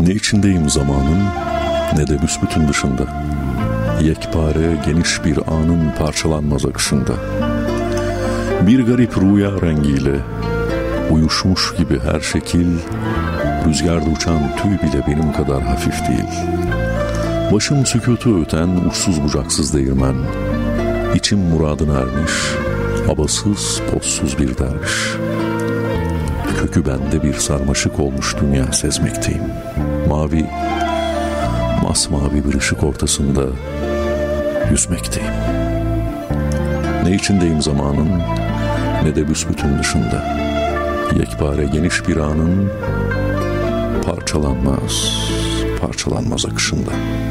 Ne içindeyim zamanın, ne de büsbütün dışında. Yekpare geniş bir anın parçalanmaz akışında. Bir garip rüya rengiyle uyuşmuş gibi her şekil, rüzgarda uçan tüy bile benim kadar hafif değil. Başım sükutu öten uçsuz bucaksız değirmen, İçim muradına ermiş, abasız potsuz bir derviş. Kökü bende bir sarmaşık olmuş dünya sezmekteyim. Mavi, masmavi bir ışık ortasında yüzmekteyim. Ne içindeyim zamanın, ne de büsbütün dışında. Yekpare geniş bir anın parçalanmaz akışında.